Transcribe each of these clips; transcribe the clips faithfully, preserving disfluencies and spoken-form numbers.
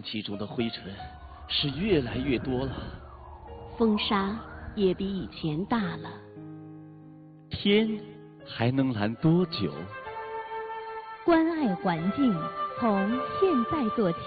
气中的灰尘是越来越多了， 风沙也比以前大了。 天还能蓝多久？ 关爱环境，从现在做起。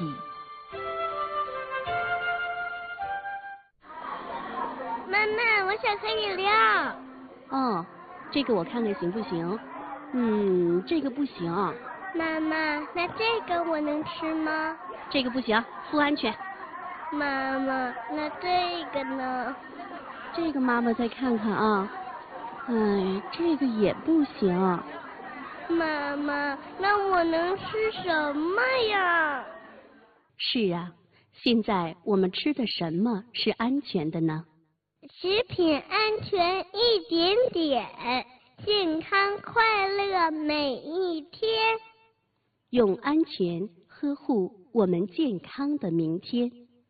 妈妈，我想喝饮料。 哦，这个我看看行不行？嗯，这个不行。 妈妈，那这个我能吃吗？ 这个不行，不安全。 妈妈，那这个呢？ 这个妈妈再看看啊。哎，这个也不行。 妈妈，那我能吃什么呀？ 是啊，现在我们吃的什么是安全的呢？ 食品安全一点点，健康快乐每一天。 用安全呵护我们健康的明天。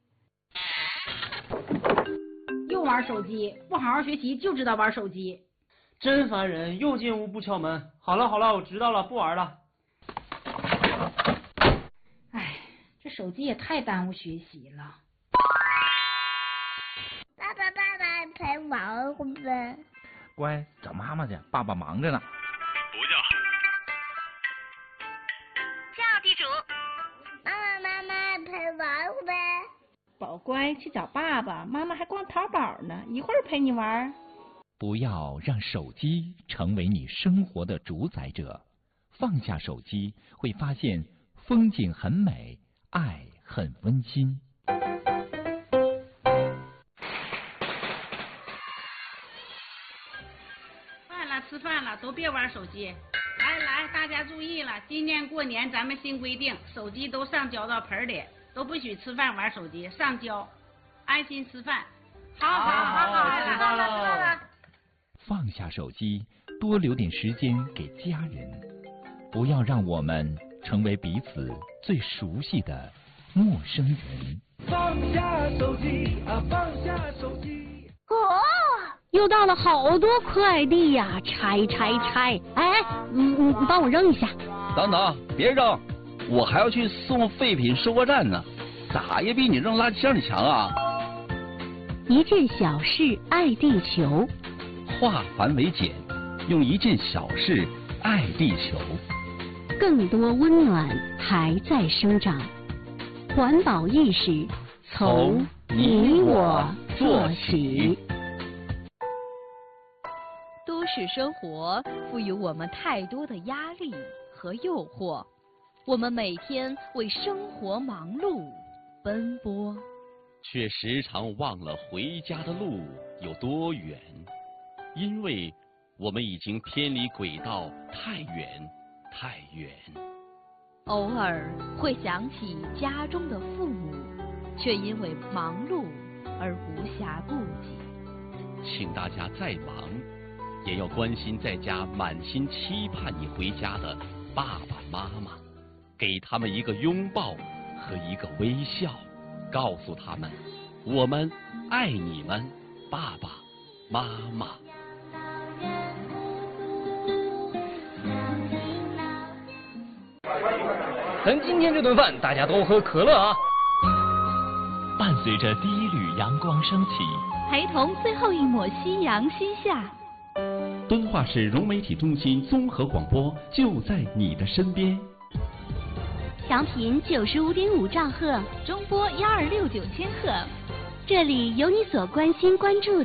又玩手机，不好好学习就知道玩手机， 真烦人！又进屋不敲门。好了好了，我知道了，不玩了。 哎，这手机也太耽误学习了。 爸爸爸爸陪玩会呗。 乖，找妈妈去，爸爸忙着呢。 不叫。 叫地主。妈妈妈妈陪玩会呗。 宝乖，去找爸爸，妈妈还逛淘宝呢，一会儿陪你玩。 不要让手机成为你生活的主宰者，放下手机，会发现风景很美，爱很温馨。 饭了，吃饭了，都别玩手机。来来，大家注意了，今年过年咱们新规定，手机都上交到盆里，都不许吃饭玩手机，上交，安心吃饭。好好好好， 吃饭了。 放下手机，多留点时间给家人，不要让我们成为彼此最熟悉的陌生人。 放下手机啊，放下手机。 哦，又到了好多快递呀，拆拆拆！哎，你你你帮我扔一下。 等等，别扔，我还要去送废品收购站呢，咋也比你扔垃圾箱里强啊！ 一件小事爱地球。 化繁为简，用一件小事爱地球。 更多温暖还在生长，环保意识从你我做起。 都市生活赋予我们太多的压力和诱惑，我们每天为生活忙碌奔波， 却时常忘了回家的路有多远。因为我们已经偏离轨道太远太远， 偶尔会想起家中的父母，却因为忙碌而无暇顾及。 请大家再忙，也要关心在家满心期盼你回家的爸爸妈妈，给他们一个拥抱和一个微笑，告诉他们我们爱你们，爸爸妈妈。 咱今天这顿饭大家都喝可乐啊！ 伴随着第一缕阳光升起， 陪同最后一抹夕阳西下。 敦化市融媒体中心综合广播就在你的身边。 调频九十五点五兆赫， 中波幺二六九千赫。 这里有你所关心关注的